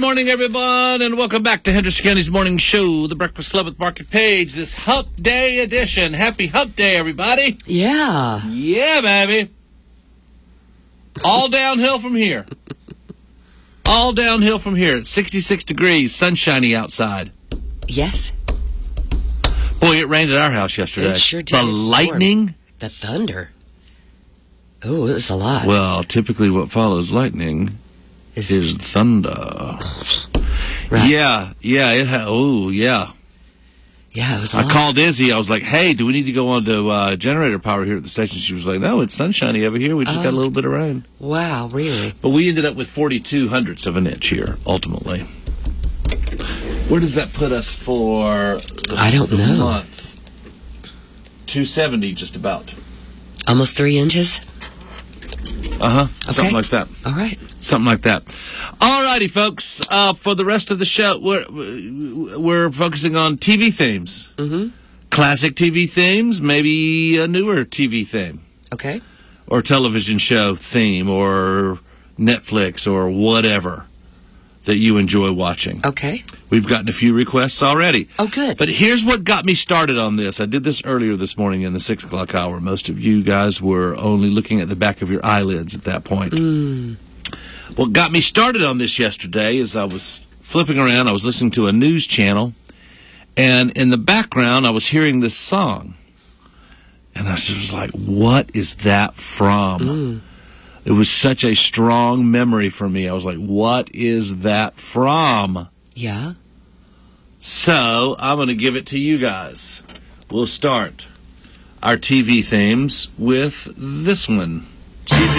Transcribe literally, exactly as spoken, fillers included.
morning, everyone, and welcome back to Henderson County's Morning Show, The Breakfast Club with Mark and Paige, this Hump Day edition. Happy Hump Day, everybody. Yeah. Yeah, baby. All downhill from here. All downhill from here. It's sixty-six degrees, sunshiny outside. Yes. Boy, it rained at our house yesterday. It sure did. The lightning. The thunder. Oh, it was a lot. Well, typically what follows lightning is, is thunder. Right. Yeah, yeah, it ha- oh, yeah. Yeah, it was a I lot. called Izzy. I was like, hey, do we need to go on to uh, generator power here at the station? She was like, no, it's sunshiny over here. We just Oh. got a little bit of rain. Wow, really? But we ended up with forty-two hundredths of an inch here, ultimately. Where does that put us for I don't the know. month? two seventy, just about. Almost three inches? Uh-huh. Okay. Something like that. All right. Something like that. All righty, folks. Uh, for the rest of the show, we're, we're focusing on T V themes. Mm-hmm. Classic T V themes, maybe a newer T V theme. Okay. Or television show theme, or Netflix, or whatever that you enjoy watching. Okay. We've gotten a few requests already. Oh, good. But here's what got me started on this. I did this earlier this morning in the six o'clock hour. Most of you guys were only looking at the back of your eyelids at that point. Mm. What got me started on this yesterday is I was flipping around. I was listening to a news channel, and in the background, I was hearing this song. And I was like, what is that from? Mm. It was such a strong memory for me. I was like, what is that from? Yeah. So I'm going to give it to you guys. We'll start our T V themes with this one. T V